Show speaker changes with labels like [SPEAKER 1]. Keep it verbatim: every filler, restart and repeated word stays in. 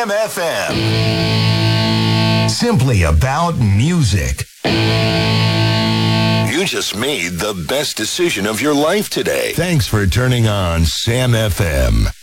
[SPEAKER 1] Sam F M. Simply about music. You just made the best decision of your life today. Thanks for turning on Sam F M.